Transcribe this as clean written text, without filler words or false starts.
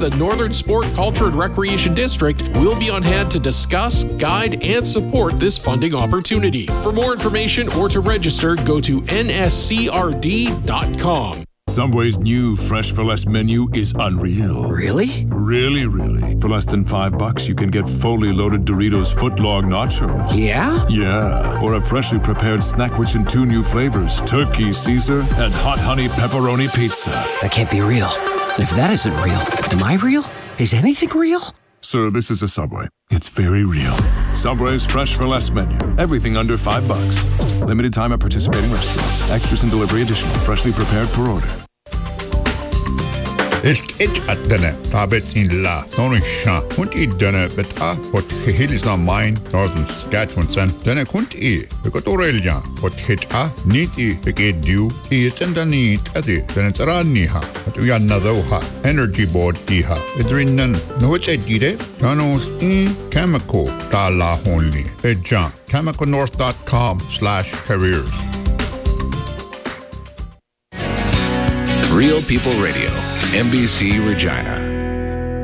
the Northern Sport, Culture, and Recreation District will be on hand to discuss, guide, and support this funding opportunity. For more information or to register, go to nscrd.com. Subway's new Fresh for Less menu is unreal. Really? Really, really. For less than $5, you can get fully loaded Doritos footlong nachos. Yeah? Yeah. Or a freshly prepared snack rich in 2 new flavors, Turkey Caesar and Hot Honey Pepperoni Pizza. That can't be real. If that isn't real, am I real? Is anything real? Sir, this is a Subway. It's very real. Subway's Fresh for Less menu. Everything under $5. Limited time at participating restaurants. Extras and delivery additional. Freshly prepared per order. At denne tabets in la Norisha kunt I denne beta hot gehelis na mine Northern Saskatchewan sen denne kunt I bekotorelja hot hita niet I beget du I tenda niet ati denne tarani ha at u another ha energy board diha idrinnen no it dire tanos I chemical ta la only eja chemicalnorth.com/careers. Real People Radio, NBC Regina.